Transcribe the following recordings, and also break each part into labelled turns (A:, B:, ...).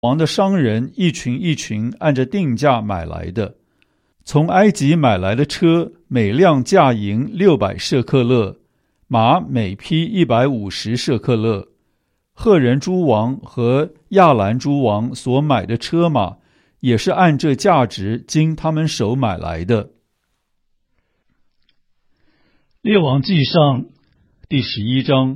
A: 王的商人一群一群按着定价买来的，从埃及买来的车，每辆价银600舍克勒，马每匹150舍克勒。赫人诸王和亚兰诸王所买的车马，也是按这价值经他们手买来的。列王纪上第11章。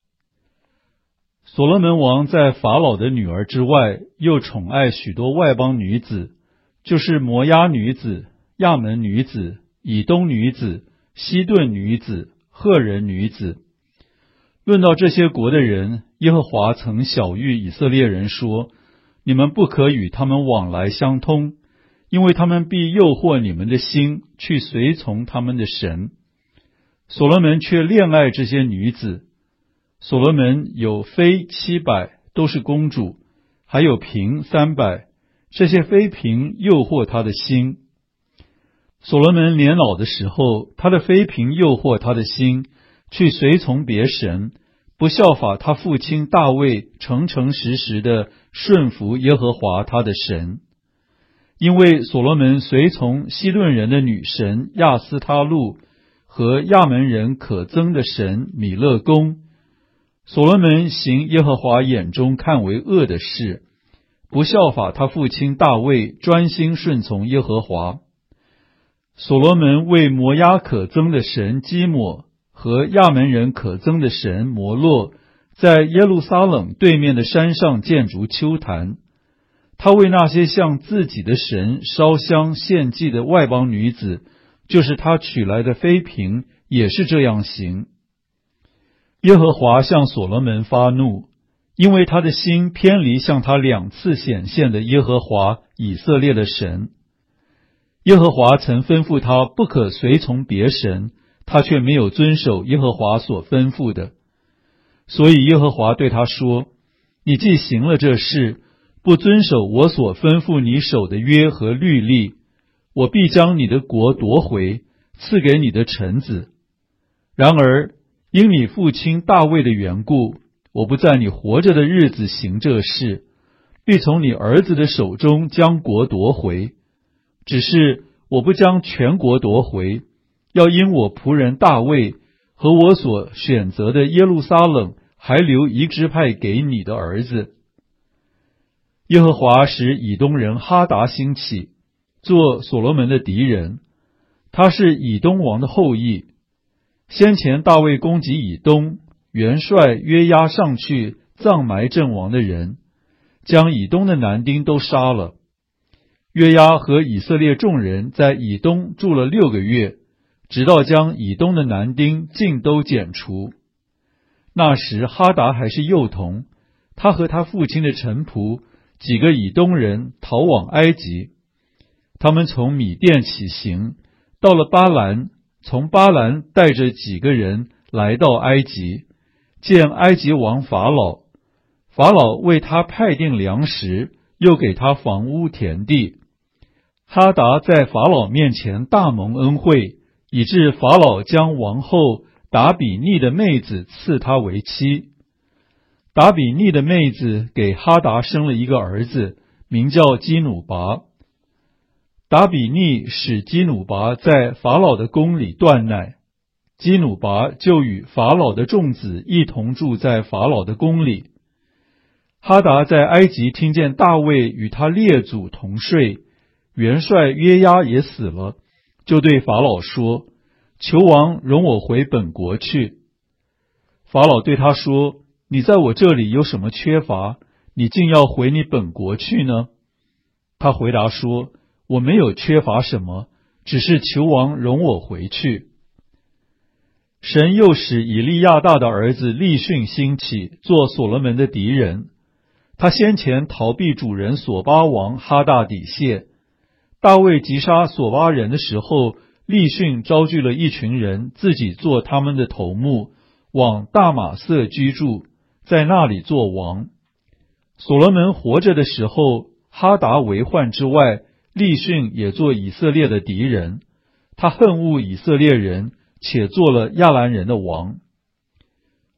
A: 所罗门王在法老的女儿之外，又宠爱许多外邦女子，就是摩押女子、亚门女子、以东女子、西顿女子、赫人女子。论到这些国的人，耶和华曾晓谕以色列人说：你们不可与他们往来相通，因为他们必诱惑你们的心，去随从他们的神。所罗门却恋爱这些女子。所罗门有妃700，都是公主，还有嫔300，这些妃嫔诱惑他的心。所罗门年老的时候，他的妃嫔诱惑他的心，去随从别神，不效法他父亲大卫诚诚实实的顺服耶和华他的神。因为所罗门随从西顿人的女神亚斯他路和亚门人可憎的神米勒公，所罗门行耶和华眼中看为恶的事，不效法他父亲大卫专心顺从耶和华。所罗门为摩押可憎的神基抹和亚门人可憎的神摩洛，在耶路撒冷对面的山上建筑丘坛。他为那些向自己的神烧香献祭的外邦女子，就是他娶来的妃嫔，也是这样行。耶和华向所罗门发怒，因为他的心偏离向他2次显现的耶和华以色列的神。耶和华曾吩咐他不可随从别神，他却没有遵守耶和华所吩咐的。所以耶和华对他说：你既行了这事，不遵守我所吩咐你守的约和律例，我必将你的国夺回，赐给你的臣子。然而因你父亲大卫的缘故，我不在你活着的日子行这事，必从你儿子的手中将国夺回。只是我不将全国夺回，要因我仆人大卫和我所选择的耶路撒冷，还留一支派给你的儿子。耶和华使以东人哈达兴起，做所罗门的敌人。他是以东王的后裔。先前大卫攻击以东，元帅约押上去葬埋阵亡的人，将以东的男丁都杀了。约押和以色列众人在以东住了6个月，直到将以东的男丁尽都剪除。那时哈达还是幼童，他和他父亲的臣仆几个以东人逃往埃及。他们从米甸起行，到了巴兰，从巴兰带着几个人来到埃及，见埃及王法老。法老为他派定粮食，又给他房屋田地。哈达在法老面前大蒙恩惠，以致法老将王后达比尼的妹子赐他为妻。达比尼的妹子给哈达生了一个儿子，名叫基努拔。达比尼使基努拔在法老的宫里断奶，基努拔就与法老的众子一同住在法老的宫里。哈达在埃及听见大卫与他列祖同睡，元帅约押也死了，就对法老说：求王容我回本国去。法老对他说：你在我这里有什么缺乏，你竟要回你本国去呢？他回答说：我没有缺乏什么，只是求王容我回去。神又使以利亚大的儿子利逊兴起，做所罗门的敌人。他先前逃避主人索巴王哈大底谢。大卫击杀索巴人的时候，利逊招聚了一群人，自己做他们的头目，往大马色居住，在那里做王。所罗门活着的时候，哈达为患之外，利逊也做以色列的敌人。他恨恶以色列人，且做了亚兰人的王。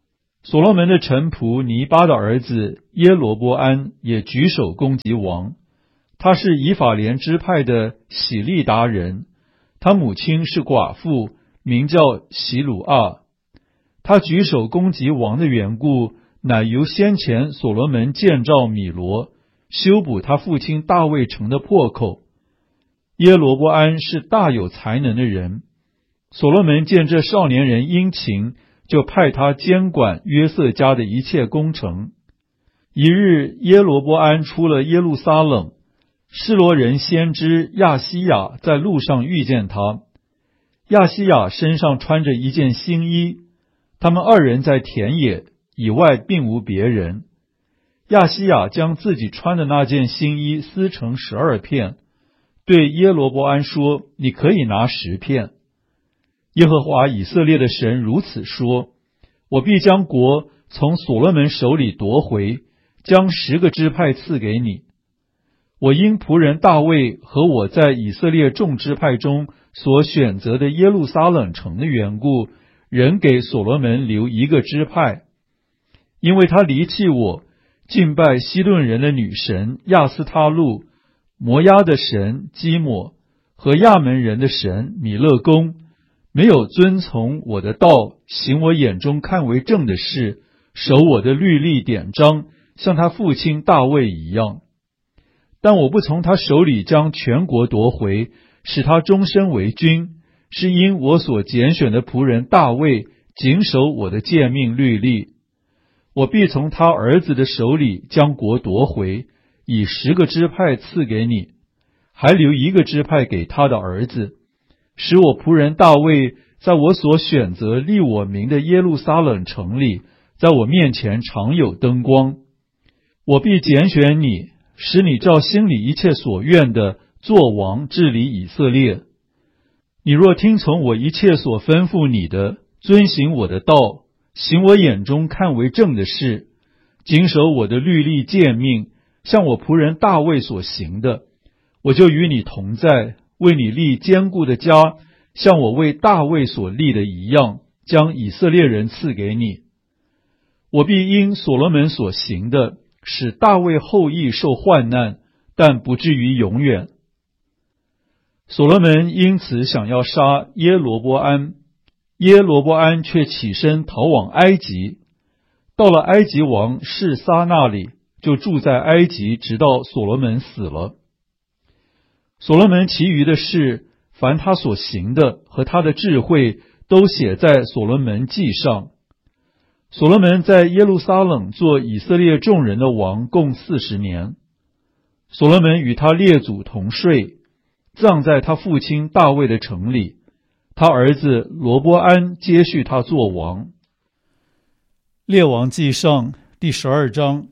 A: 所罗门的臣仆尼巴的儿子耶罗波安也举手攻击王。他是以法莲支派的喜利达人，他母亲是寡妇，名叫喜鲁阿。他举手攻击王的缘故，乃由先前所罗门建造米罗，修补他父亲大卫城的破口。耶罗波安是大有才能的人，所罗门见这少年人殷勤，就派他监管约瑟家的一切工程。一日，耶罗波安出了耶路撒冷，示罗人先知亚西亚在路上遇见他。亚西亚身上穿着一件新衣，他们二人在田野，以外并无别人。亚西亚将自己穿的那件新衣撕成12片，对耶罗波安说：“你可以拿10片。”耶和华以色列的神如此说：“我必将国从所罗门手里夺回，将10个支派赐给你。我因仆人大卫和我在以色列众支派中所选择的耶路撒冷城的缘故，仍给所罗门留一个支派，因为他离弃我，敬拜西顿人的女神亚斯他路、摩押的神基抹和亚门人的神米勒公，没有遵从我的道，行我眼中看为正的事，守我的律例典章，像他父亲大卫一样。但我不从他手里将全国夺回，使他终身为君，是因我所拣选的仆人大卫谨守我的诫命律例。我必从他儿子的手里将国夺回，以10个支派赐给你，还留一个支派给他的儿子，使我仆人大卫在我所选择立我名的耶路撒冷城里，在我面前常有灯光。我必拣选你，使你照心里一切所愿的作王治理以色列。你若听从我一切所吩咐你的，遵行我的道，行我眼中看为正的事，谨守我的律例诫命，像我仆人大卫所行的，我就与你同在，为你立坚固的家，像我为大卫所立的一样，将以色列人赐给你。我必因所罗门所行的，使大卫后裔受患难，但不至于永远。所罗门因此想要杀耶罗波安，耶罗波安却起身逃往埃及，到了埃及王示撒那里，就住在埃及，直到所罗门死了。所罗门其余的事，凡他所行的和他的智慧，都写在所罗门记上。所罗门在耶路撒冷做以色列众人的王，共40年。所罗门与他列祖同睡，葬在他父亲大卫的城里。他儿子罗波安接续他做王。列王记上第12章。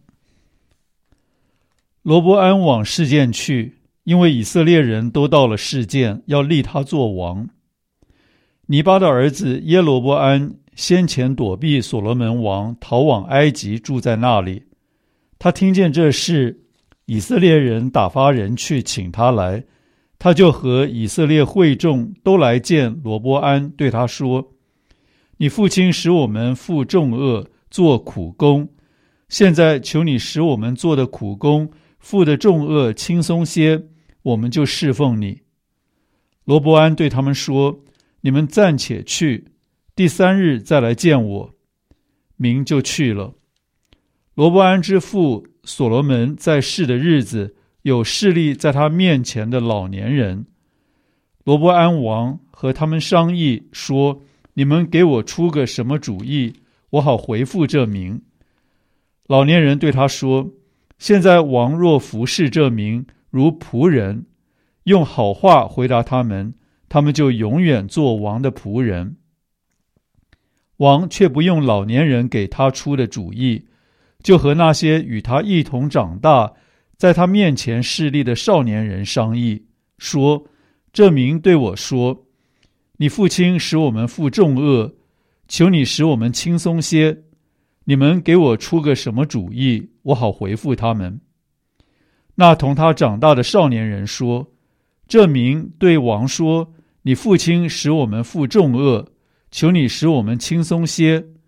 A: 罗波安往示剑去，因为以色列人都到了示剑，要立他做王。尼巴的儿子耶罗波安先前躲避所罗门王，逃往埃及，住在那里。他听见这事，以色列人打发人去请他来，他就和以色列会众都来见罗波安，对他说：你父亲使我们负重恶，做苦工，现在求你使我们做的苦工，负的重恶轻松些，我们就侍奉你。罗波安对他们说：你们暂且去，第3日再来见我。民就去了。罗波安之父所罗门在世的日子，有侍立在他面前的老年人。罗波安王和他们商议说：你们给我出个什么主意，我好回复这民。老年人对他说：现在王若服侍这民如仆人，用好话回答他们，他们就永远做王的仆人。王却不用老年人给他出的主意，就和那些与他一同长大，在他面前侍立的少年人商议，说：这民对我说：你父亲使我们负重恶，求你使我们轻松些，你们给我出个什么主意，我好回复他们。那同他长大的少年人说：这民对王说：你父亲使我们负重恶，求你使我们轻松些，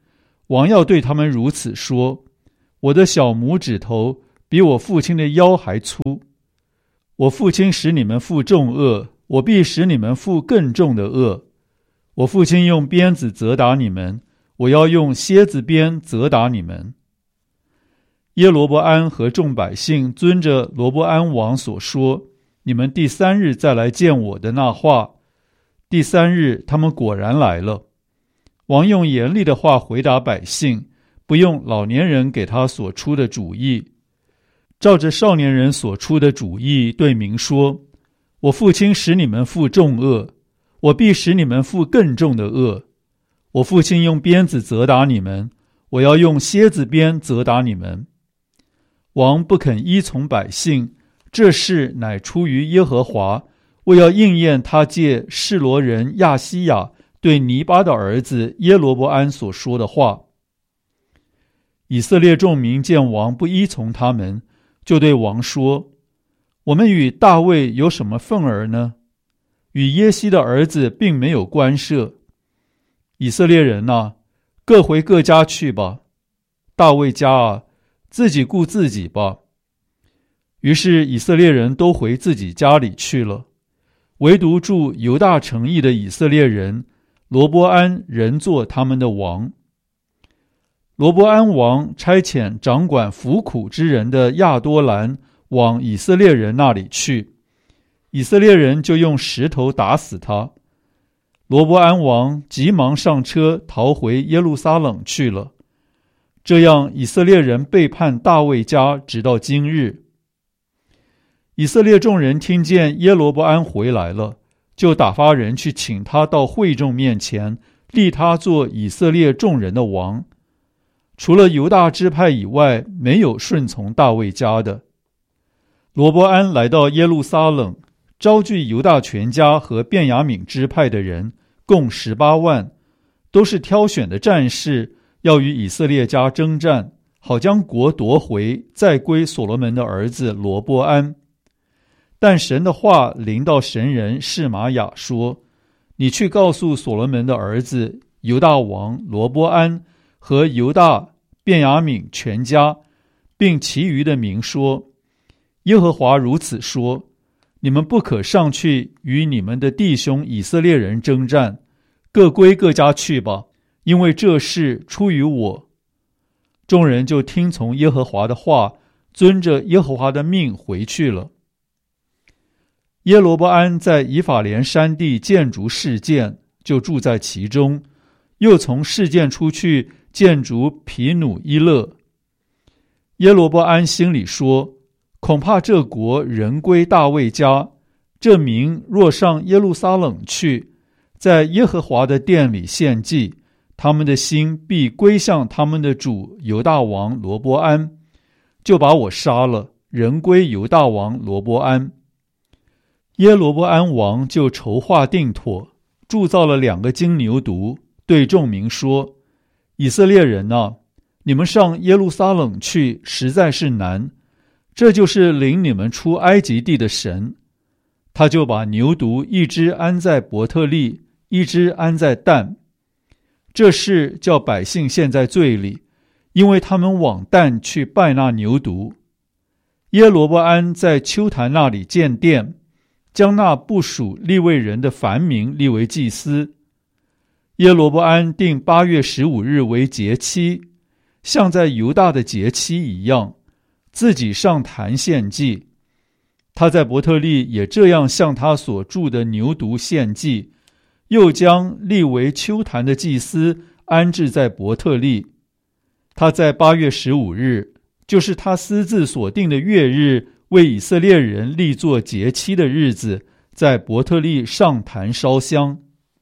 A: 王要对他们如此说：我的小拇指头比我父亲的腰还粗。我父亲使你们负重恶，我必使你们负更重的恶。我父亲用鞭子责打你们，我要用蝎子鞭责打你们。耶罗波安和众百姓遵着罗波安王所说，你们第3日再来见我的那话，第3日他们果然来了。王用严厉的话回答百姓，不用老年人给他所出的主意，照着少年人所出的主意对民说：我父亲使你们负重恶，我必使你们负更重的恶。我父亲用鞭子责打你们，我要用蝎子鞭责打你们。王不肯依从百姓，这事乃出于耶和华，为要应验他借示罗人亚西亚对尼巴的儿子耶罗波安所说的话。以色列众民见王不依从他们，就对王说：我们与大卫有什么分儿呢？与耶西的儿子并没有关涉。以色列人啊，各回各家去吧。大卫家啊，自己顾自己吧。于是以色列人都回自己家里去了，唯独住犹大城邑的以色列人罗波安仍做他们的王。罗波安王差遣掌管服苦之人的亚多兰往以色列人那里去，以色列人就用石头打死他。罗波安王急忙上车逃回耶路撒冷去了。这样以色列人背叛大卫家，直到今日。以色列众人听见耶罗波安回来了，就打发人去请他到会众面前，立他做以色列众人的王。除了犹大支派以外，没有顺从大卫家的。罗波安来到耶路撒冷，招聚犹大全家和便雅悯支派的人，共18万，都是挑选的战士，要与以色列家征战，好将国夺回，再归所罗门的儿子罗波安。但神的话临到神人示玛雅说：你去告诉所罗门的儿子犹大王罗波安和犹大便雅悯全家，并其余的民说：耶和华如此说，你们不可上去与你们的弟兄以色列人征战，各归各家去吧，因为这事出于我。众人就听从耶和华的话，遵着耶和华的命回去了。耶罗波安在以法莲山地建筑示剑，就住在其中，又从示剑出去建筑毗努伊勒。耶罗波安心里说：恐怕这国人归大卫家，这民若上耶路撒冷去，在耶和华的殿里献祭，他们的心必归向他们的主犹大王罗波安，就把我杀了，人归犹大王罗波安。耶罗波安王就筹划定妥，铸造了2个金牛犊，对众民说：以色列人啊，你们上耶路撒冷去实在是难，这就是领你们出埃及地的神。他就把牛犊一只安在伯特利，一只安在但。这事叫百姓陷在罪里，因为他们往但去拜那牛犊。耶罗波安在丘坛那里建殿，将那不属利未人的凡民立为祭司。耶罗波安定8月15日为节期，像在犹大的节期一样，自己上坛献祭。他在伯特利也这样向他所铸的牛犊献祭，又将立为丘坛的祭司安置在伯特利。他在8月15日，就是他私自所定的月日，为以色列人立作节期的日子，在伯特利上坛烧香。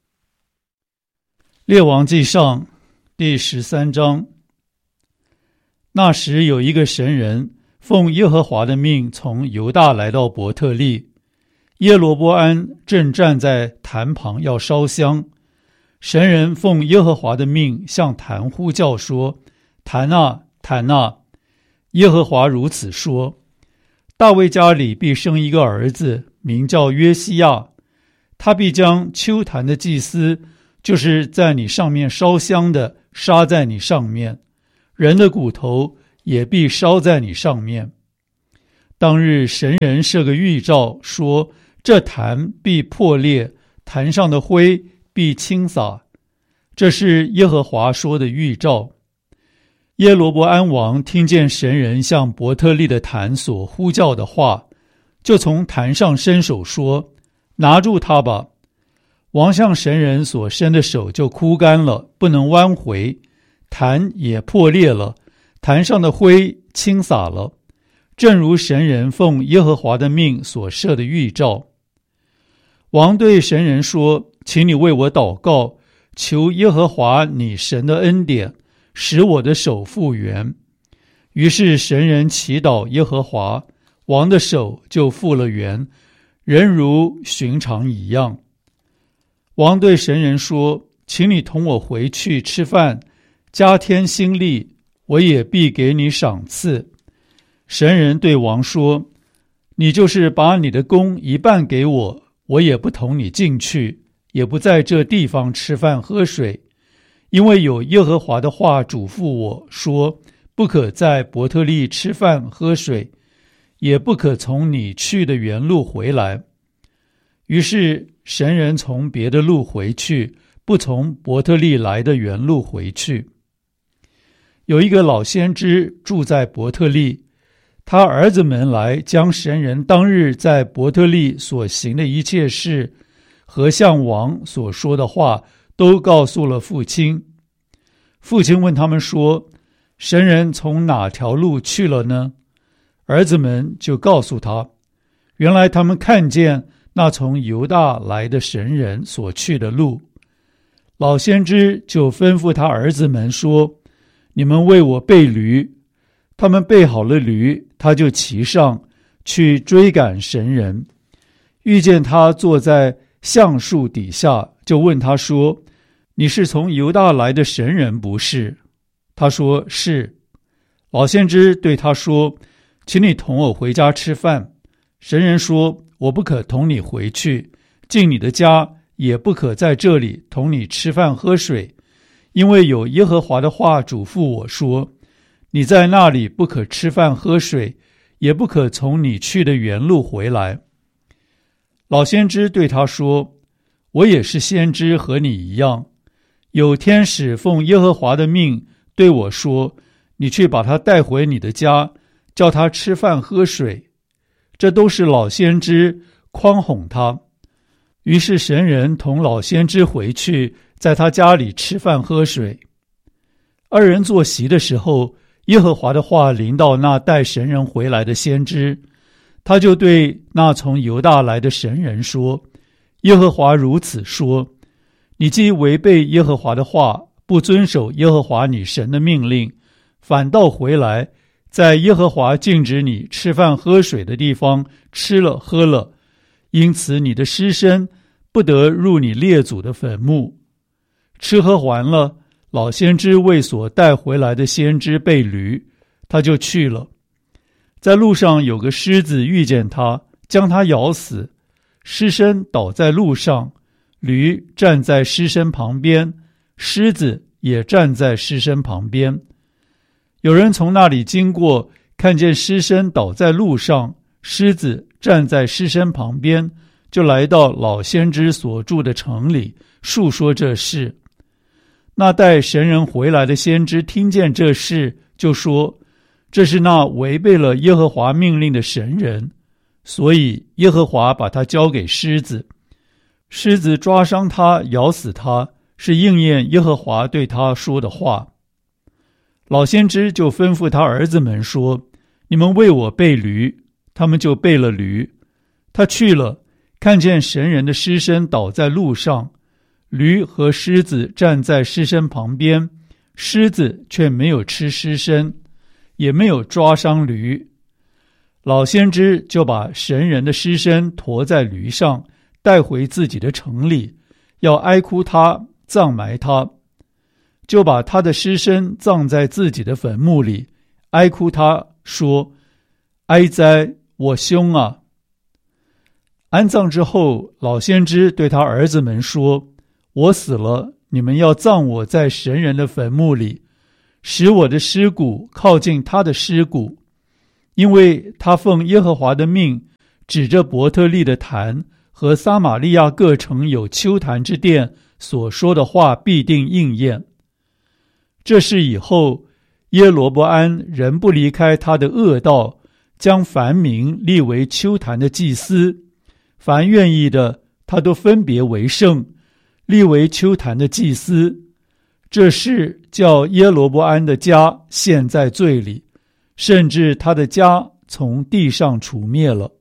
A: 列王纪上第13章。那时有一个神人，奉耶和华的命从犹大来到伯特利，耶罗波安正站在坛旁要烧香。神人奉耶和华的命向坛呼叫说：坛啊，坛啊！耶和华如此说：大卫家里必生一个儿子，名叫约西亚，他必将丘坛的祭司就是在你上面烧香的杀在你上面，人的骨头也必烧在你上面。当日神人设个预兆，说这坛必破裂，坛上的灰必倾洒。这是耶和华说的预兆。耶罗伯安王听见神人向伯特利的坛所呼叫的话，就从坛上伸手说：拿住他吧。王向神人所伸的手就枯干了，不能弯回，坛也破裂了，坛上的灰倾洒了，正如神人奉耶和华的命所设的预兆。王对神人说：请你为我祷告，求耶和华你神的恩典，使我的手复原。于是神人祈祷耶和华，王的手就复了原，人如寻常一样。王对神人说：请你同我回去吃饭，加添心力，我也必给你赏赐。神人对王说：你就是把你的工一半给我，我也不同你进去，也不在这地方吃饭喝水，因为有耶和华的话嘱咐我说，不可在伯特利吃饭喝水，也不可从你去的原路回来。于是神人从别的路回去，不从伯特利来的原路回去。有一个老先知住在伯特利，他儿子们来将神人当日在伯特利所行的一切事和向王所说的话都告诉了父亲。父亲问他们说：神人从哪条路去了呢？儿子们就告诉他，原来他们看见那从犹大来的神人所去的路。老先知就吩咐他儿子们说：你们为我备驴。他们备好了驴，他就骑上去追赶神人，遇见他坐在橡树底下，就问他说：你是从犹大来的神人不是？他说是。老先知对他说：请你同我回家吃饭。神人说：我不可同你回去，进你的家，也不可在这里同你吃饭喝水，因为有耶和华的话嘱咐我说，你在那里不可吃饭喝水，也不可从你去的原路回来。老先知对他说：我也是先知，和你一样，有天使奉耶和华的命对我说，你去把他带回你的家，叫他吃饭喝水。这都是老先知诓哄他。于是神人同老先知回去，在他家里吃饭喝水。二人坐席的时候，耶和华的话临到那带神人回来的先知，他就对那从犹大来的神人说：耶和华如此说，你既违背耶和华的话，不遵守耶和华你神的命令，反倒回来，在耶和华禁止你吃饭喝水的地方吃了喝了，因此你的尸身不得入你列祖的坟墓。吃喝完了，老先知为所带回来的先知备驴，他就去了。在路上有个狮子遇见他，将他咬死，尸身倒在路上，驴站在尸身旁边，狮子也站在尸身旁边。有人从那里经过，看见尸身倒在路上，狮子站在尸身旁边，就来到老先知所住的城里，述说这事。那带神人回来的先知听见这事，就说：这是那违背了耶和华命令的神人，所以耶和华把他交给狮子，狮子抓伤他，咬死他，是应验耶和华对他说的话。老先知就吩咐他儿子们说：你们为我备驴。他们就备了驴。他去了，看见神人的尸身倒在路上，驴和狮子站在尸身旁边，狮子却没有吃尸身，也没有抓伤驴。老先知就把神人的尸身驮在驴上，带回自己的城里，要哀哭他，葬埋他。就把他的尸身葬在自己的坟墓里，哀哭他，说：哀哉，我兄啊！安葬之后，老先知对他儿子们说： 我死了，你们要葬我在神人的坟墓里，使我的尸骨靠近他的尸骨，因为他奉耶和华的命，指着伯特利的坛和撒玛利亚各城有丘坛之殿所说的话必定应验。这事以后，耶罗波安仍不离开他的恶道，将凡民立为丘坛的祭司，凡愿意的他都分别为圣，立为丘坛的祭司。这事叫耶罗波安的家陷在罪里，甚至他的家从地上除灭了。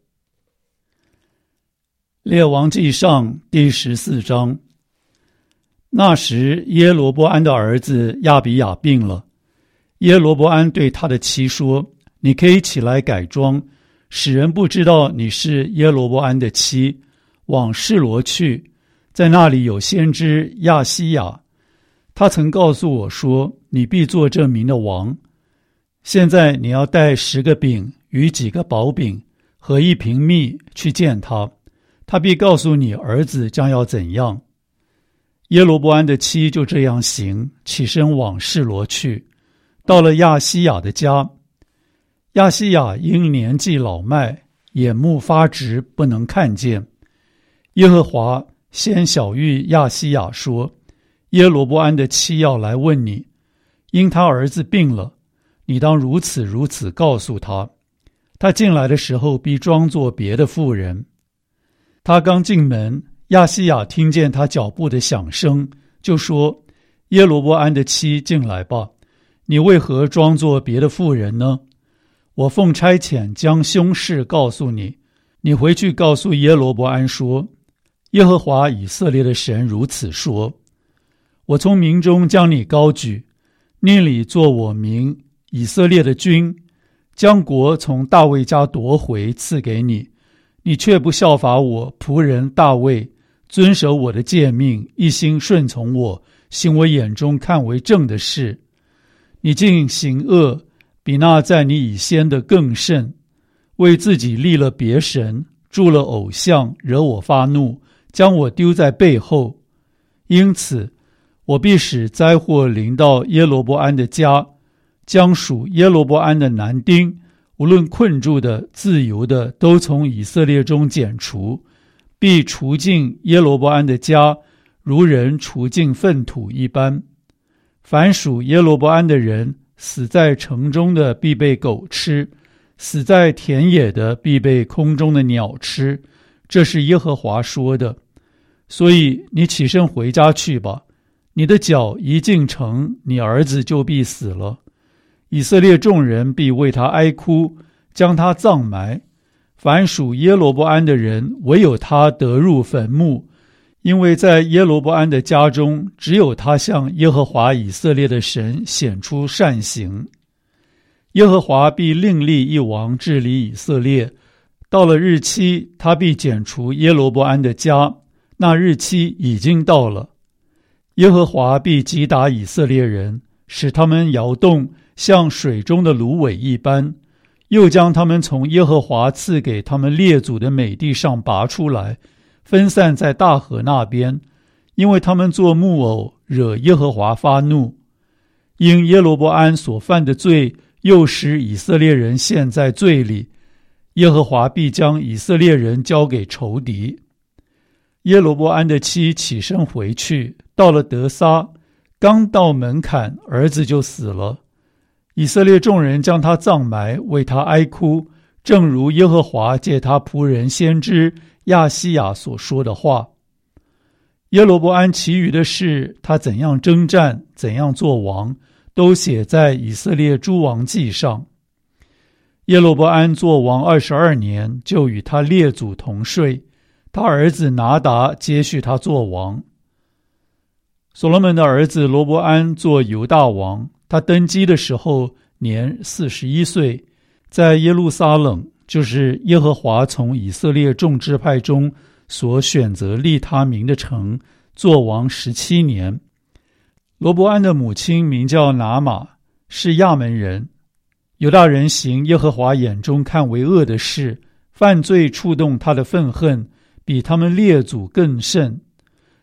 A: 列王纪上第14章。那时耶罗波安的儿子亚比雅病了，耶罗波安对他的妻说，你可以起来改装，使人不知道你是耶罗波安的妻，往示罗去，在那里有先知亚西雅，他曾告诉我说，你必做这民的王。现在你要带10个饼与几个薄饼和1瓶蜜去见他，他必告诉你儿子将要怎样。耶罗波安的妻就这样行，起身往示罗去，到了亚西雅的家。亚西雅因年纪老迈，眼目发直，不能看见。耶和华先晓谕亚西雅说，耶罗波安的妻要来问你，因他儿子病了，你当如此如此告诉他。他进来的时候必装作别的妇人。他刚进门，亚西雅听见他脚步的响声，就说，耶罗波安的妻进来吧，你为何装作别的妇人呢？我奉差遣将凶事告诉你，你回去告诉耶罗波安说，耶和华以色列的神如此说，我从民中将你高举，令你做我民以色列的君，将国从大卫家夺回赐给你，你却不效法我仆人大卫，遵守我的诫命，一心顺从我，行我眼中看为正的事。你竟行恶，比那在你以先的更甚，为自己立了别神，铸了偶像，惹我发怒，将我丢在背后。因此我必使灾祸临到耶罗波安的家，将属耶罗波安的男丁，无论困住的自由的，都从以色列中剪除，必除尽耶罗波安的家，如人除尽粪土一般。凡属耶罗波安的人，死在城中的必被狗吃，死在田野的必被空中的鸟吃，这是耶和华说的。所以你起身回家去吧，你的脚一进城，你儿子就必死了。以色列众人必为他哀哭，将他葬埋。凡属耶罗波安的人，唯有他得入坟墓，因为在耶罗波安的家中，只有他向耶和华以色列的神显出善行。耶和华必另立一王治理以色列，到了日期，他必剪除耶罗波安的家，那日期已经到了。耶和华必击打以色列人，使他们摇动，像水中的芦苇一般，又将他们从耶和华赐给他们列祖的美地上拔出来，分散在大河那边，因为他们做木偶，惹耶和华发怒。因耶罗波安所犯的罪，又使以色列人陷在罪里，耶和华必将以色列人交给仇敌。耶罗波安的妻起身回去，到了得撒，刚到门槛，儿子就死了。以色列众人将他葬埋，为他哀哭，正如耶和华借他仆人先知亚西雅所说的话。耶罗波安其余的事，他怎样征战，怎样做王，都写在以色列诸王记上。耶罗波安做王22年，就与他列祖同睡，他儿子拿达接续他做王。所罗门的儿子罗波安做犹大王，他登基的时候年41岁，在耶路撒冷，就是耶和华从以色列众支派中所选择立他名的城，做王17年。罗波安的母亲名叫拿玛，是亚门人。犹大人行耶和华眼中看为恶的事，犯罪触动他的愤恨，比他们列祖更甚。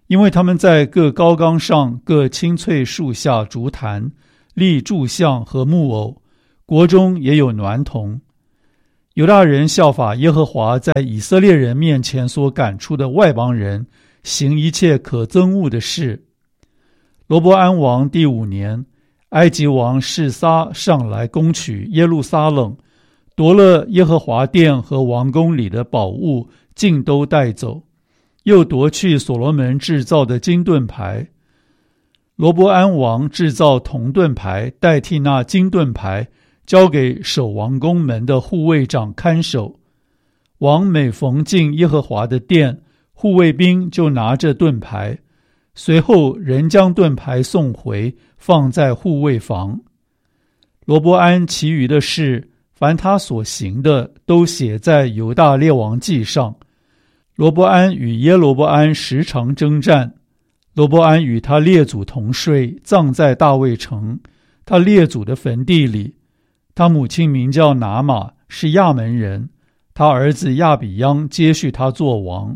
A: 因为他们在各高冈上各青翠树下竹坛，立柱像和木偶，国中也有娈童。犹大人效法耶和华在以色列人面前所赶出的外邦人，行一切可憎恶的事。罗波安王第5年，埃及王示撒上来攻取耶路撒冷，夺了耶和华殿和王宫里的宝物，尽都带走，又夺去所罗门制造的金盾牌。罗波安王制造铜盾牌，代替那金盾牌，交给守王宫门的护卫长看守。王每逢进耶和华的殿，护卫兵就拿着盾牌，随后人将盾牌送回，放在护卫房。罗波安其余的事，凡他所行的，都写在犹大列王记上。罗波安与耶罗波安时常征战，罗波安与他列祖同睡，葬在大卫城，他列祖的坟地里。他母亲名叫拿玛，是亚门人，他儿子亚比央接续他做王。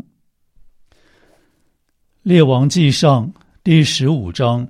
A: 列王记上第15章。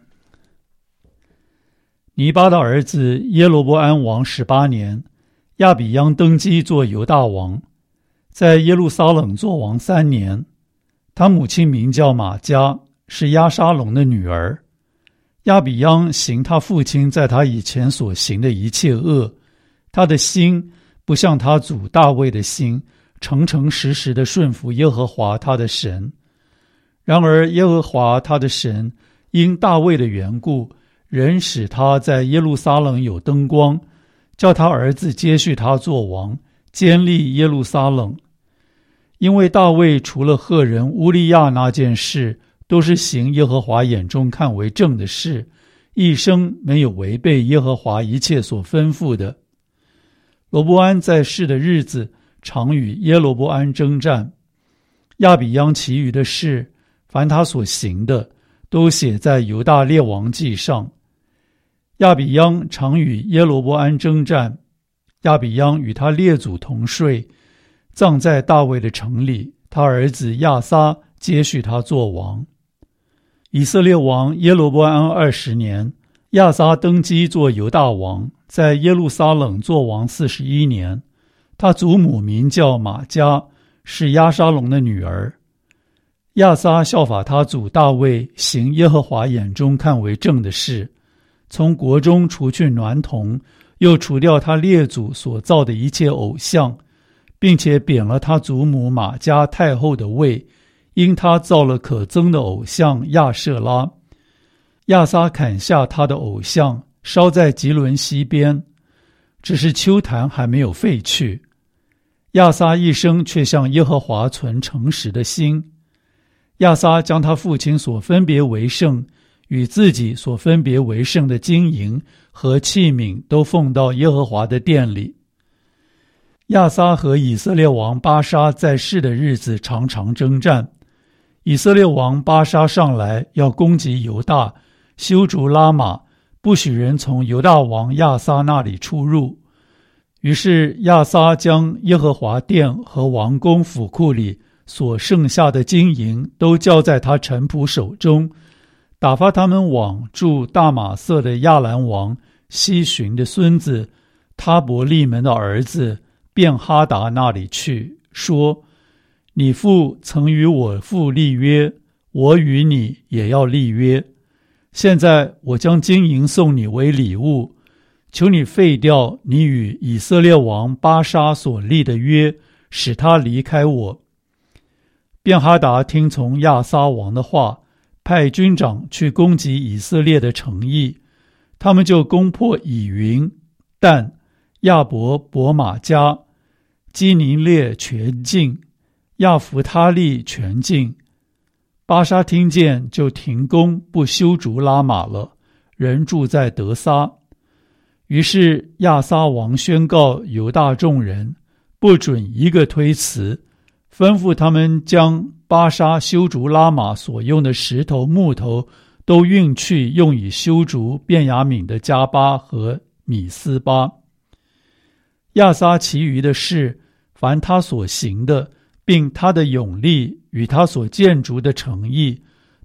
A: 尼巴的儿子耶罗波安王18年，亚比央登基做犹大王，在耶路撒冷做王3年。他母亲名叫玛迦，是押沙龙的女儿。亚比央行他父亲在他以前所行的一切恶，他的心不像他祖大卫的心，诚诚实实的顺服耶和华他的神。然而耶和华他的神因大卫的缘故，仍使他在耶路撒冷有灯光，叫他儿子接续他做王，坚立耶路撒冷。因为大卫除了赫人乌利亚那件事，都是行耶和华眼中看为正的事，一生没有违背耶和华一切所吩咐的。罗波安在世的日子，常与耶罗波安征战。亚比央其余的事，凡他所行的，都写在犹大列王记上。亚比央常与耶罗波安征战，亚比央与他列祖同睡，葬在大卫的城里，他儿子亚撒接续他做王。以色列王耶罗波安20年，亚撒登基做犹大王，在耶路撒冷做王41年。他祖母名叫玛迦，是押沙龙的女儿。亚撒效法他祖大卫，行耶和华眼中看为正的事，从国中除去娈童，又除掉他列祖所造的一切偶像，并且贬了他祖母玛迦太后的位，因他造了可憎的偶像亚舍拉。亚撒砍下他的偶像，烧在吉伦西边，只是丘坛还没有废去。亚撒一生却向耶和华存诚实的心。亚撒将他父亲所分别为圣，与自己所分别为圣的金银和器皿都奉到耶和华的殿里。亚撒和以色列王巴沙在世的日子常常征战。以色列王巴沙上来要攻击犹大，修筑拉玛，不许人从犹大王亚撒那里出入。于是亚撒将耶和华殿和王宫府库里所剩下的金银都交在他臣仆手中，打发他们往住大马色的亚兰王西寻的孙子他伯利门的儿子便哈达那里去，说：你父曾与我父立约，我与你也要立约。现在我将金银送你为礼物，求你废掉你与以色列王巴沙所立的约，使他离开我。便哈达听从亚撒王的话，派军长去攻击以色列的城邑，他们就攻破以云、但、亚伯、伯玛迦、基尼列全境，亚弗他利全境。巴沙听见，就停工，不修筑拉玛了，人住在得撒。于是亚撒王宣告犹大众人，不准一个推辞，吩咐他们将巴沙修筑拉玛所用的石头木头都运去，用以修筑便雅悯的加巴和米斯巴。亚撒其余的事，凡他所行的，并他的勇力与他所建筑的城邑，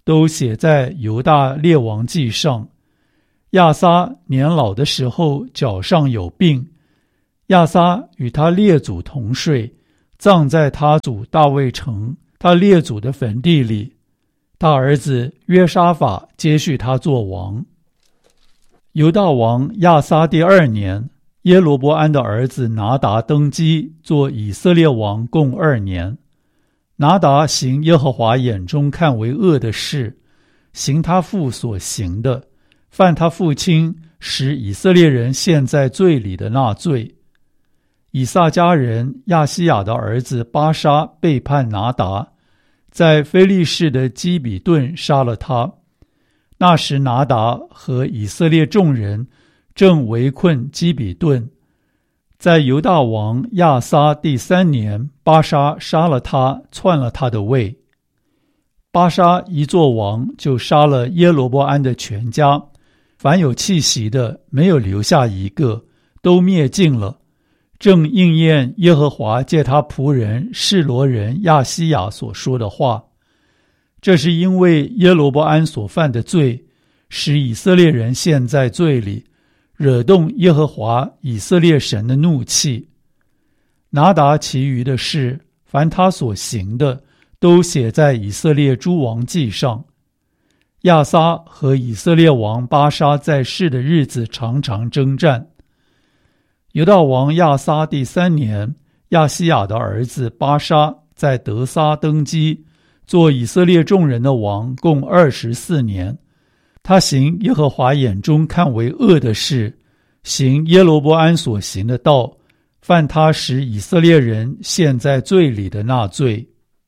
A: 都写在犹大列王记上。亚撒年老的时候脚上有病，亚撒与他列祖同睡，葬在他祖大卫城他列祖的坟地里。他儿子约沙法接续他做王。犹大王亚撒第2年，耶罗波安的儿子拿达登基做以色列王共2年。拿达行耶和华眼中看为恶的事，行他父所行的，犯他父亲使以色列人陷在罪里的那罪。以撒家人亚西亚的儿子巴沙背叛拿达，在非利士的基比顿杀了他。那时拿达和以色列众人正围困基比顿。在犹大王亚撒第3年，巴沙杀了他，篡了他的位。巴沙一做王，就杀了耶罗波安的全家，凡有气息的没有留下一个，都灭尽了，正应验耶和华借他仆人示罗人亚西亚所说的话。这是因为耶罗波安所犯的罪，使以色列人陷在罪里，惹动耶和华以色列神的怒气。拿达其余的事，凡他所行的，都写在以色列诸王记上。亚撒和以色列王巴沙在世的日子常常征战。犹大王亚撒第3年，亚西亚的儿子巴沙在得撒登基，做以色列众人的王，共24年。他行耶和华眼中看为恶的事，行耶罗波安所行的道，犯他使以色列人陷在罪里的那罪。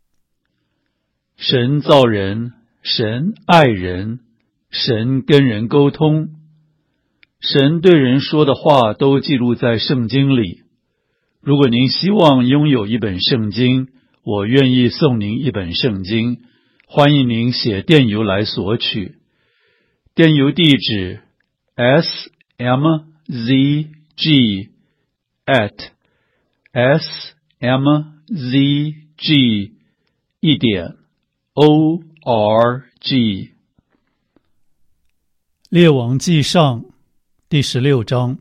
A: 神造人，神爱人，神跟人沟通，神对人说的话都记录在圣经里。如果您希望拥有一本圣经，我愿意送您一本圣经，欢迎您写电邮来索取。电邮地址 smzg@smzg.org。 列王记上第16章。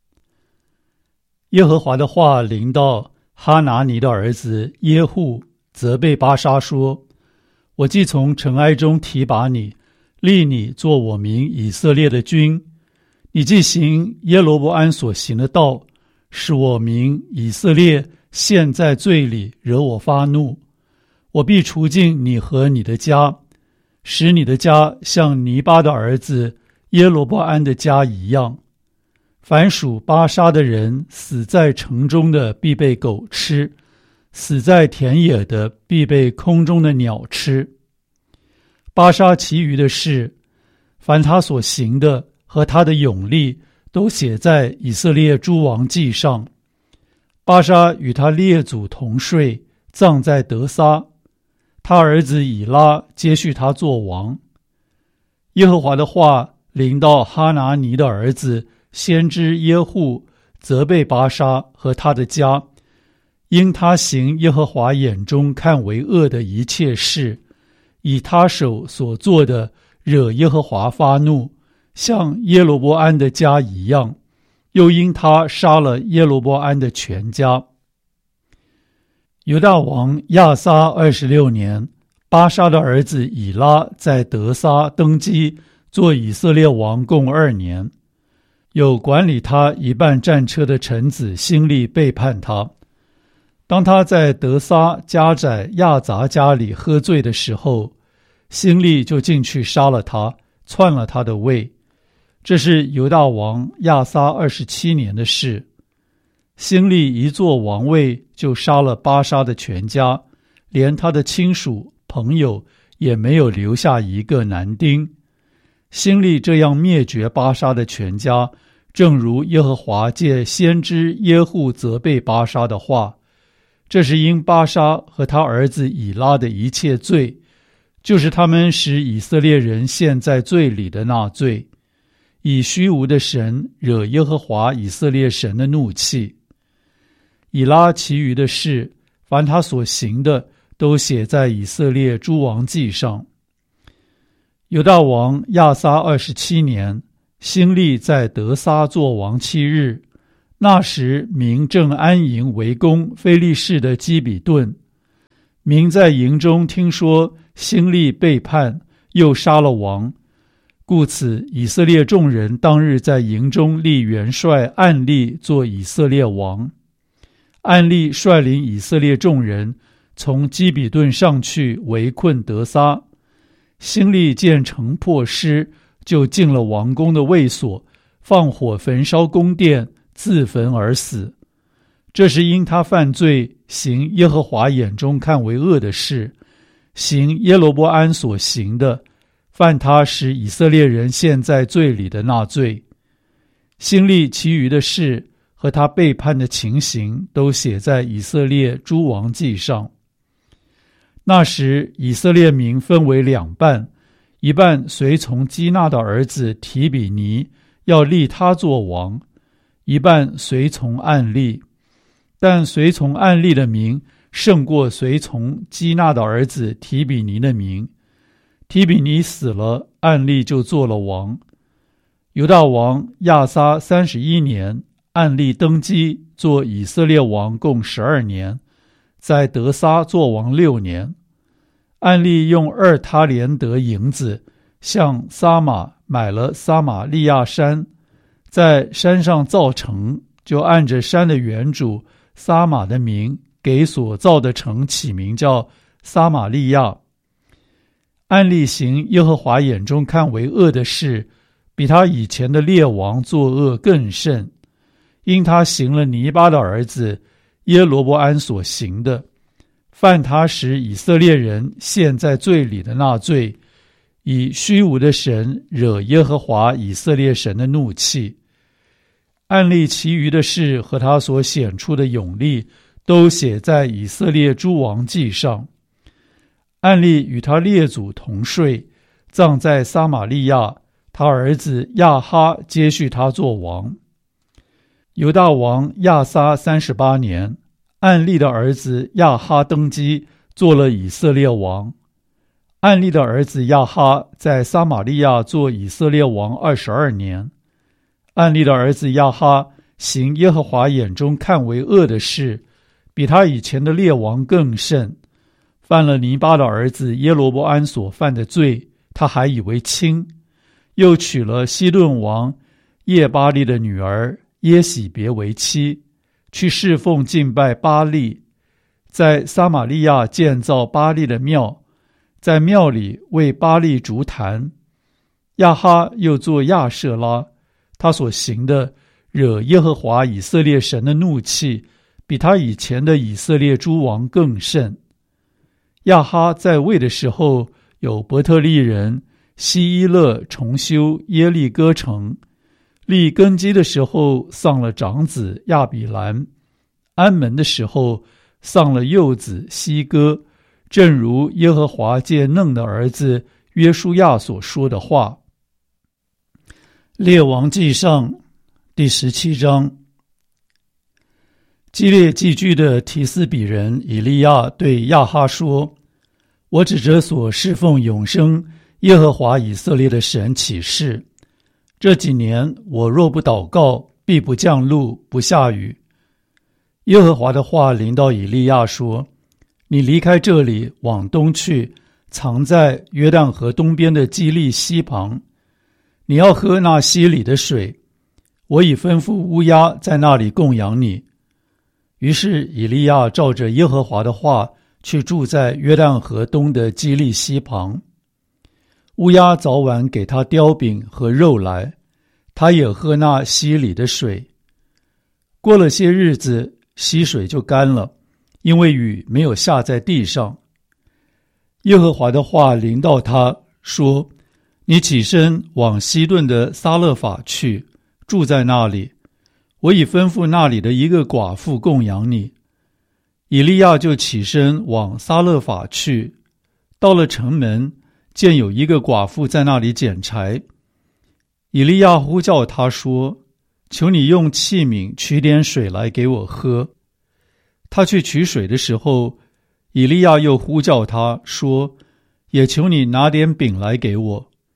A: 耶和华的话临到哈拿尼的儿子耶户，责备巴沙说：我既从尘埃中提拔你，立你做我民以色列的君，你既行耶罗波安所行的道，使我民以色列陷在罪里，惹我发怒，我必除尽你和你的家，使你的家像尼巴的儿子耶罗波安的家一样。凡属巴沙的人，死在城中的必被狗吃，死在田野的必被空中的鸟吃。巴沙其余的事，凡他所行的和他的勇力，都写在以色列诸王记上。巴沙与他列祖同睡，葬在得撒。他儿子以拉接续他做王。耶和华的话临到哈拿尼的儿子先知耶户，责备巴沙和他的家，因他行耶和华眼中看为恶的一切事，以他手所做的惹耶和华发怒，像耶罗波安的家一样，又因他杀了耶罗波安的全家。犹大王亚撒26年，巴沙的儿子以拉在得撒登基，做以色列王共2年。有管理他一半战车的臣子辛利背叛他。当他在得撒家宰亚杂家里喝醉的时候，辛利就进去杀了他，篡了他的位。这是犹大王亚撒27年的事。辛利一坐王位，就杀了巴沙的全家，连他的亲属朋友也没有留下一个男丁。辛利这样灭绝巴沙的全家，正如耶和华借先知耶户责备巴沙的话。这是因巴沙和他儿子以拉的一切罪，就是他们使以色列人陷在罪里的那罪，以虚无的神惹耶和华以色列神的怒气。以拉其余的事，凡他所行的，都写在以色列诸王记上。 犹大王亚撒27年，辛利在得撒作王7日，那时民正安营围攻非利士的基比顿。民在营中听说辛利背叛，又杀了王，故此以色列众人当日在营中立元帅暗利做以色列王。暗利率领以色列众人从基比顿上去围困得撒。辛利见城破失，就进了王宫的卫所，放火焚烧宫殿，自焚而死。这是因他犯罪，行耶和华眼中看为恶的事，行耶罗波安所行的，犯他使以色列人陷在罪里的那罪。辛利其余的事和他背叛的情形，都写在以色列诸王记上。那时以色列民分为2半，一半随从基纳的儿子提比尼，要立他做王；一半随从暗利。但随从暗利的民胜过随从基纳的儿子提比尼的民。提比尼死了，暗利就做了王。犹大王亚撒31年，暗利登基做以色列王，共12年，在得撒做王6年。暗利用2他连得银子向撒玛买了撒玛利亚山，在山上造城，就按着山的原主撒玛的名，给所造的城起名叫撒玛利亚。暗利行耶和华眼中看为恶的事，比他以前的列王作恶更甚，因他行了尼巴的儿子耶罗波安所行的，犯他使以色列人陷在罪里的那罪，以虚无的神惹耶和华以色列神的怒气。暗利其余的事和他所显出的勇力，都写在以色列诸王记上。暗利与他列祖同睡，葬在撒玛利亚，他儿子亚哈接续他做王。犹大王亚撒38年，暗利的儿子亚哈登基，做了以色列王。暗利的儿子亚哈在撒玛利亚做以色列王22年。暗利的儿子亚哈行耶和华眼中看为恶的事，比他以前的列王更甚，犯了尼巴的儿子耶罗波安所犯的罪，他还以为轻，又娶了西顿王叶巴利的女儿耶喜别为妻，去侍奉敬拜巴利，在撒玛利亚建造巴利的庙，在庙里为巴利筑坛。亚哈又做亚舍拉，他所行的惹耶和华以色列神的怒气，比他以前的以色列诸王更甚。亚哈在位的时候，有伯特利人希伊勒重修耶利哥城，立根基的时候丧了长子亚比兰，安门的时候丧了幼子西哥，正如耶和华借嫩的儿子约书亚所说的话。列王记上第17章。基列寄居的提斯比人以利亚对亚哈说：我指着所侍奉永生耶和华以色列的神起誓，这几年我若不祷告，必不降露，不下雨。耶和华的话临到以利亚说：你离开这里，往东去，藏在约旦河东边的基利溪旁，你要喝那溪里的水，我已吩咐乌鸦在那里供养你。于是以利亚照着耶和华的话，去住在约旦河东的基利溪旁。乌鸦早晚给他雕饼和肉来，他也喝那溪里的水。过了些日子，溪水就干了，因为雨没有下在地上。耶和华的话临到他说：你起身往西顿的撒勒法去，住在那里，我已吩咐那里的一个寡妇供养你。以利亚就起身往撒勒法去，到了城门，见有一个寡妇在那里捡柴。以利亚呼叫他说：求你用器皿取点水来给我喝。他去取水的时候，以利亚又呼叫他说：也求你拿点饼来给我。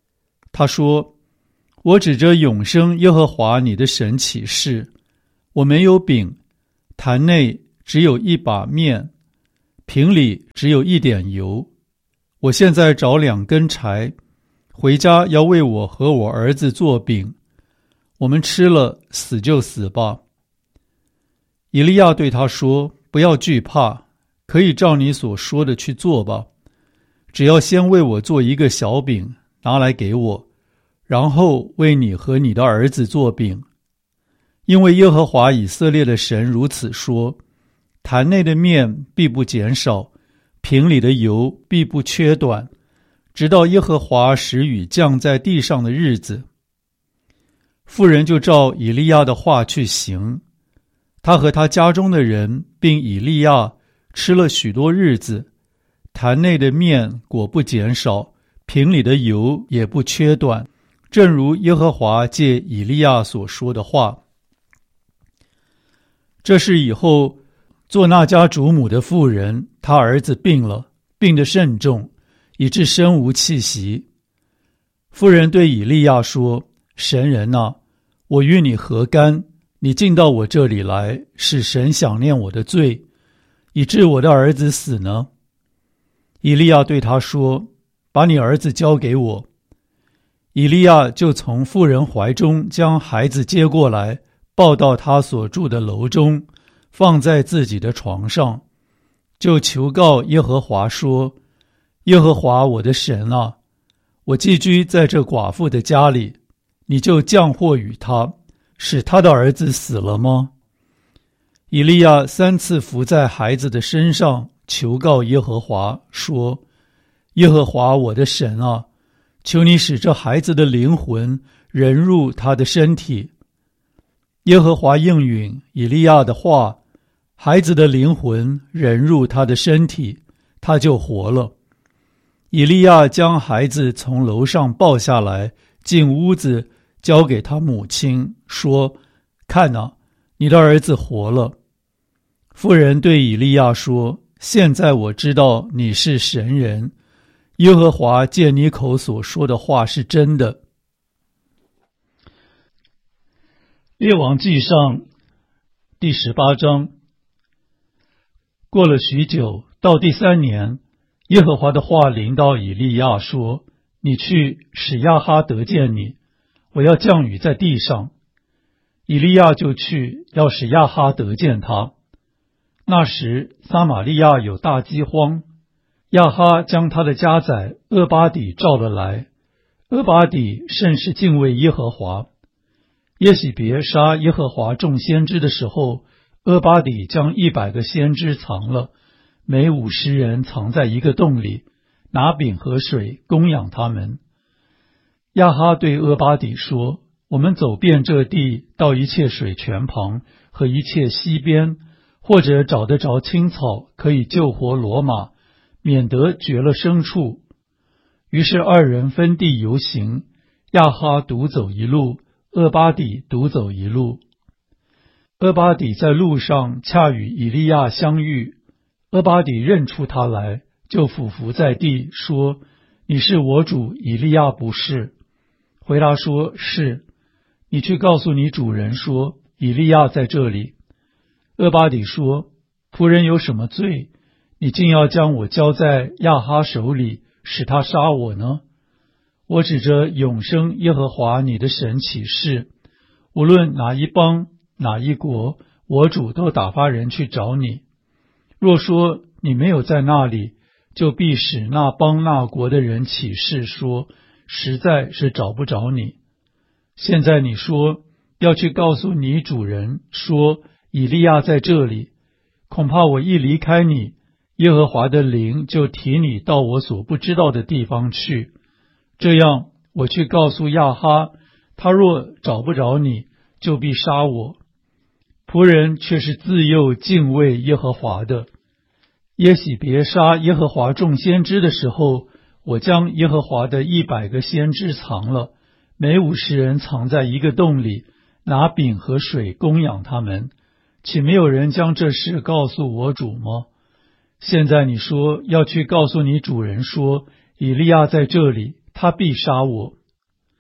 A: 他说：我指着永生耶和华你的神起誓，我没有饼，坛内只有一把面，瓶里只有一点油。我现在找2根柴，回家要为我和我儿子做饼，我们吃了，死就死吧。以利亚对他说：不要惧怕，可以照你所说的去做吧，只要先为我做一个小饼，拿来给我，然后为你和你的儿子做饼。因为耶和华以色列的神如此说：坛内的面必不减少，瓶里的油必不缺短，直到耶和华使雨降在地上的日子。妇人就照以利亚的话去行，他和他家中的人并以利亚吃了许多日子，坛内的面果不减少，瓶里的油也不缺短，正如耶和华借以利亚所说的话。这事以后，做那家主母的妇人，她儿子病了，病得甚重，以致身无气息。妇人对以利亚说：神人啊，我与你何干？你进到我这里来，使神想念我的罪，以致我的儿子死呢？以利亚对他说：把你儿子交给我。以利亚就从妇人怀中将孩子接过来，抱到他所住的楼中，放在自己的床上，就求告耶和华说：耶和华我的神啊，我寄居在这寡妇的家里，你就降祸与他，使他的儿子死了吗？以利亚3次伏在孩子的身上，求告耶和华说：耶和华我的神啊，求你使这孩子的灵魂人入他的身体。耶和华应允以利亚的话，孩子的灵魂人入他的身体，他就活了。以利亚将孩子从楼上抱下来，进屋子，交给他母亲，说：看哪，你的儿子活了。妇人对以利亚说：现在我知道你是神人，耶和华借你口所说的话是真的。列王纪上第18章。过了许久，到第3年，耶和华的话临到以利亚说：你去使亚哈得见你，我要降雨在地上。以利亚就去，要使亚哈得见他。那时撒玛利亚有大饥荒，亚哈将他的家宰俄巴底召了来。俄巴底甚是敬畏耶和华。耶洗别杀耶和华众先知的时候，俄巴底将100个先知藏了，每50人藏在一个洞里，拿饼和水供养他们。亚哈对俄巴底说：我们走遍这地，到一切水泉旁和一切溪边，或者找得着青草，可以救活骡马，免得绝了牲畜。于是2人分地游行，亚哈独走一路，俄巴底独走一路。俄巴底在路上恰与以利亚相遇，俄巴底认出他来，就俯伏在地，说：你是我主以利亚不是？回答说：是。你去告诉你主人说，以利亚在这里。俄巴底说：仆人有什么罪？你竟要将我交在亚哈手里，使他杀我呢？我指着永生耶和华你的神起誓，无论哪一邦哪一国，我主都打发人去找你。若说你没有在那里，就必使那邦那国的人起誓说，实在是找不着你。现在你说要去告诉你主人说，以利亚在这里，恐怕我一离开你，耶和华的灵就提你到我所不知道的地方去。这样我去告诉亚哈，他若找不着你，就必杀我。仆人却是自幼敬畏耶和华的。耶洗别杀耶和华众先知的时候，我将耶和华的100个先知藏了，每50人藏在一个洞里，拿饼和水供养他们。岂没有人将这事告诉我主吗？现在你说要去告诉你主人说，以利亚在这里，他必杀我。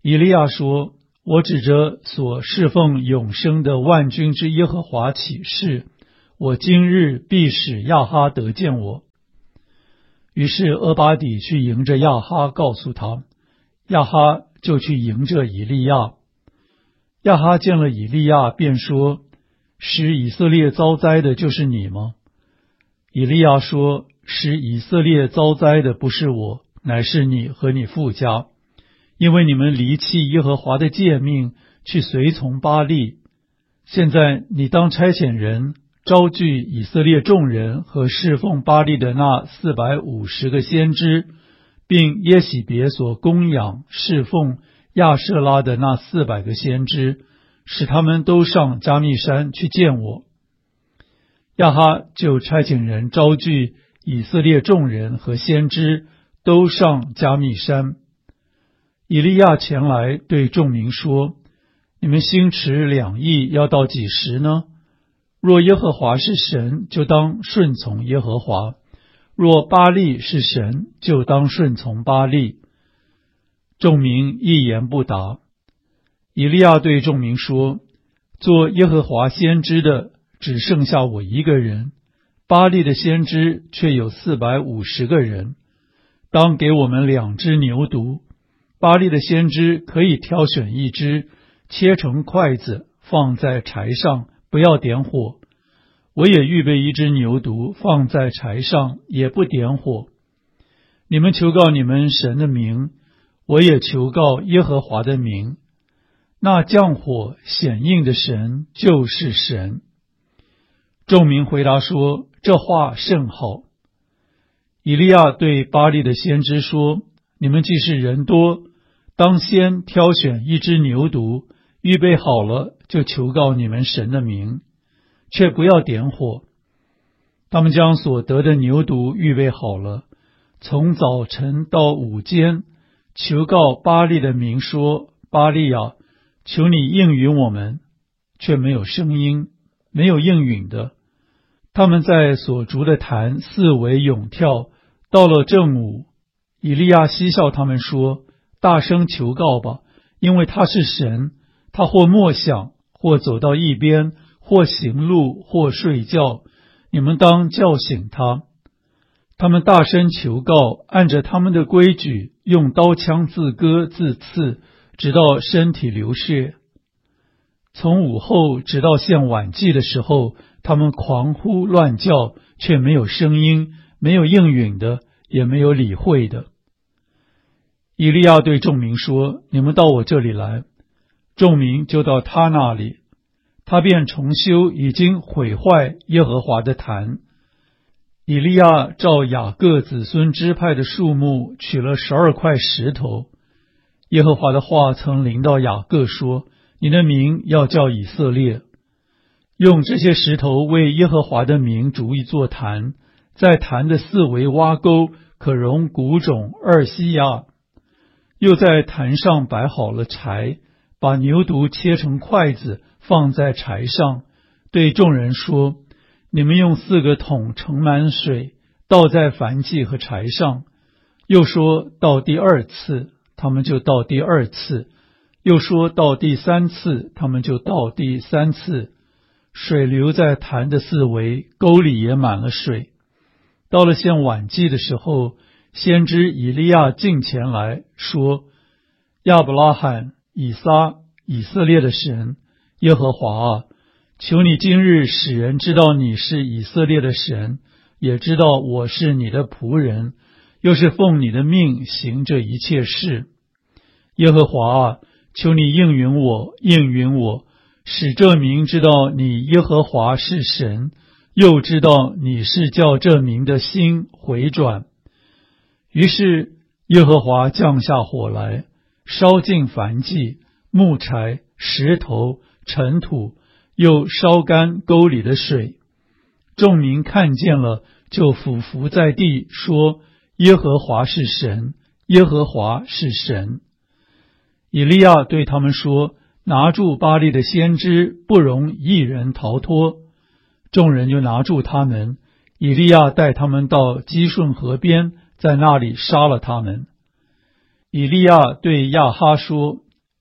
A: 以利亚说：我指着所侍奉永生的万军之耶和华起誓，我今日必使亚哈得见我。于是俄巴底去迎着亚哈，告诉他，亚哈就去迎着以利亚。亚哈见了以利亚，便说：使以色列遭灾的就是你吗？以利亚说：使以色列遭灾的不是我，乃是你和你父家，因为你们离弃耶和华的诫命，去随从巴力。现在你当差遣人招聚以色列众人和侍奉巴力的那450个先知，并耶洗别所供养侍奉亚舍拉的那400个先知，使他们都上加密山去见我。亚哈就差遣人招聚以色列众人和先知，都上加密山。以利亚前来对众民说：你们心持两意要到几时呢？若耶和华是神，就当顺从耶和华；若巴力是神，就当顺从巴力。众民一言不答。以利亚对众民说：做耶和华先知的只剩下我一个人，巴力的先知却有450个人。当给我们2只牛犊，巴力的先知可以挑选一只，切成筷子，放在柴上，不要点火。我也预备一只牛犊，放在柴上，也不点火。你们求告你们神的名，我也求告耶和华的名。那降火显应的神就是神。众民回答说：这话甚好。以利亚对巴力的先知说：你们既是人多，当先挑选一只牛犊，预备好了，就求告你们神的名，却不要点火。他们将所得的牛犊预备好了，从早晨到午间，求告巴力的名说：巴力啊，求你应允我们。却没有声音，没有应允的。他们在所筑的坛四围咏跳。到了正午，以利亚嬉笑他们说：大声求告吧，因为他是神，他或默想，或走到一边，或行路，或睡觉，你们当叫醒他。他们大声求告，按着他们的规矩，用刀枪自割自刺，直到身体流血。从午后直到献晚祭的时候，他们狂呼乱叫，却没有声音，没有应允的，也没有理会的。以利亚对众民说：你们到我这里来。众民就到他那里，他便重修已经毁坏耶和华的坛。以利亚照雅各子孙支派的数目取了12块石头。耶和华的话曾临到雅各说：你的名要叫以色列。用这些石头为耶和华的名筑一座坛，在坛的四围挖沟，可容谷种2西亚。又在坛上摆好了柴，把牛犊切成筷子，放在柴上，对众人说：你们用4个桶盛满水，倒在燔祭和柴上。又说到第2次，他们就到第2次；又说到第3次，他们就到第3次。水流在坛的四围，沟里也满了水。到了献晚祭的时候，先知以利亚近前来说：亚伯拉罕、以撒、以色列的神耶和华啊，求你今日使人知道你是以色列的神，也知道我是你的仆人，又是奉你的命行这一切事。耶和华啊，求你应允我，应允我，使这民知道你耶和华是神，又知道你是叫这民的心回转。于是耶和华降下火来，烧尽燔祭、木柴、石头、尘土，又烧干沟里的水。众民看见了，就俯伏在地，说：耶和华是神，耶和华是神。以利亚对他们说：拿住巴力的先知，不容一人逃脱。众人就拿住他们，以利亚带他们到基顺河边，在那里杀了他们。以利亚对亚哈说：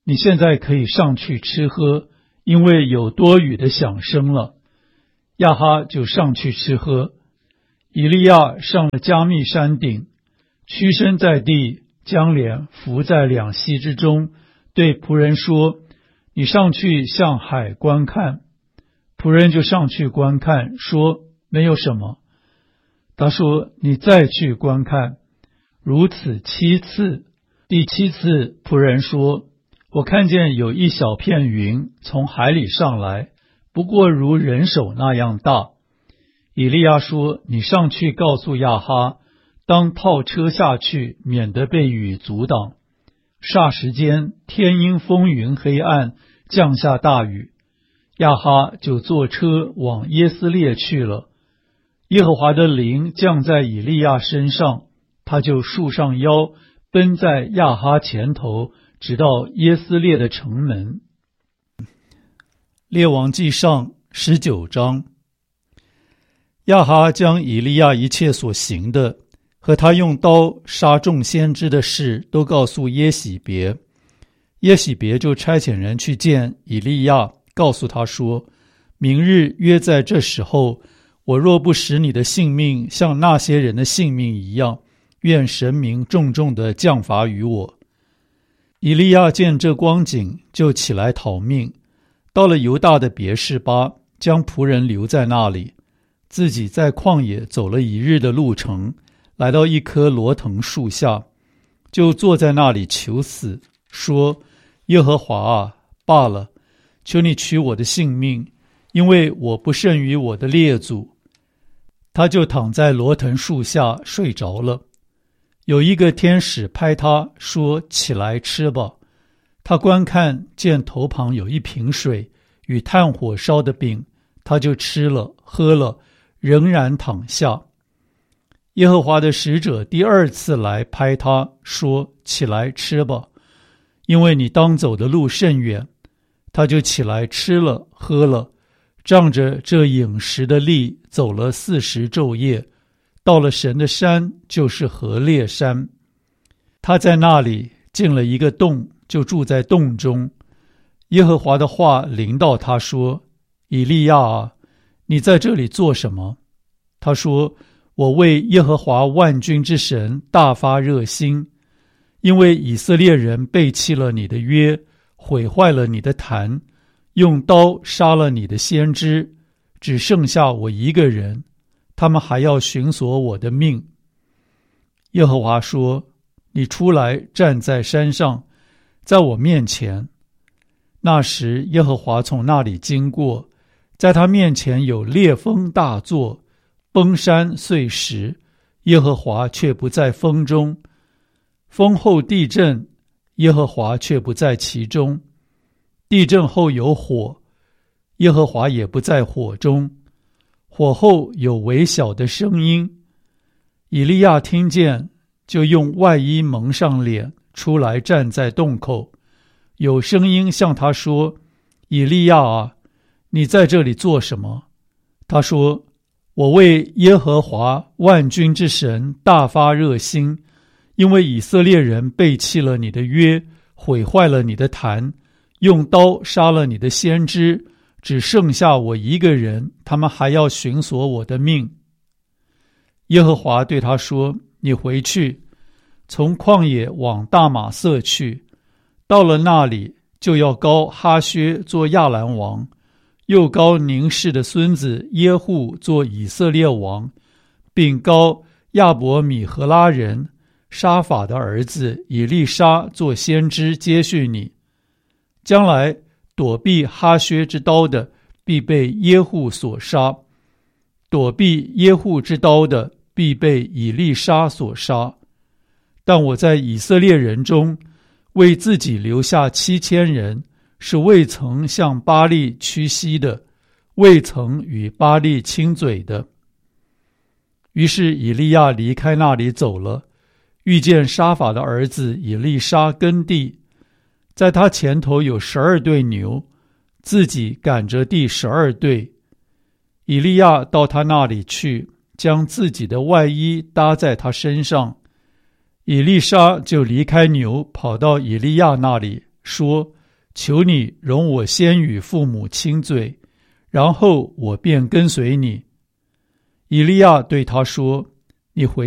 A: 你现在可以上去吃喝，因为有多雨的响声了。亚哈就上去吃喝。以利亚上了加密山顶，屈身在地，将脸伏在两膝之中，对仆人说：你上去向海观看。仆人就上去观看，说：没有什么。他说：你再去观看。如此7次。第7次，仆人说：我看见有一小片云从海里上来，不过如人手那样大。以利亚说：你上去告诉亚哈，当套车下去，免得被雨阻挡。霎时间，天阴风云黑暗，降下大雨。亚哈就坐车往耶斯列去了。耶和华的灵降在以利亚身上，他就束上腰，奔在亚哈前头，直到耶斯列的城门。列王记上19章。亚哈将以利亚一切所行的和他用刀杀众先知的事都告诉耶洗别。耶洗别就差遣人去见以利亚，告诉他说：明日约在这时候，我若不使你的性命像那些人的性命一样，愿神明重重地降罚于我。以利亚见这光景，就起来逃命，到了犹大的别是巴，将仆人留在那里，自己在旷野走了1日的路程，来到一棵罗藤树下，就坐在那里求死，说：耶和华啊，罢了，求你取我的性命，因为我不胜于我的列祖。他就躺在罗藤树下睡着了。有一个天使拍他说：起来吃吧。他观看，见头旁有一瓶水与炭火烧的饼，他就吃了喝了，仍然躺下。耶和华的使者第2次来拍他说：起来吃吧，因为你当走的路甚远。他就起来吃了喝了，仗着这饮食的力走了40昼夜，到了神的山，就是何烈山。他在那里进了一个洞，就住在洞中。耶和华的话临到他说：以利亚啊，你在这里做什么？他说：我为耶和华万军之神大发热心，因为以色列人背弃了你的约，毁坏了你的坛，用刀杀了你的先知，只剩下我一个人，他们还要寻索我的命。耶和华说：你出来站在山上，在我面前。那时耶和华从那里经过，在他面前有烈风大作，崩山碎石，耶和华却不在风中。风后地震，耶和华却不在其中。地震后有火，耶和华也不在火中。火后有微小的声音。以利亚听见，就用外衣蒙上脸，出来站在洞口。有声音向他说：以利亚啊，你在这里做什么？他说：我为耶和华万军之神大发热心，因为以色列人背弃了你的约，毁坏了你的坛，用刀杀了你的先知，只剩下我一个人，他们还要寻索我的命。耶和华对他说：你回去，从旷野往大马色去，到了那里，就要膏哈薛做亚兰王，又膏宁氏的孙子耶户做以色列王，并膏亚伯米和拉人沙法的儿子以利沙做先知接续你。将来躲避哈薛之刀的，必被耶户所杀；躲避耶户之刀的，必被以利沙所杀。但我在以色列人中为自己留下7000人，是未曾向巴力屈膝的，未曾与巴力亲嘴的。于是以利亚离开那里走了，遇见沙法的儿子以利沙耕地，在他前头有12对牛，自己赶着第12对。以利亚到他那里去，将自己的外衣搭在他身上。以利沙就离开牛，跑到以利亚那里， 说：求你容我先与父母亲嘴，然后我便跟随你。以利亚对他说：你回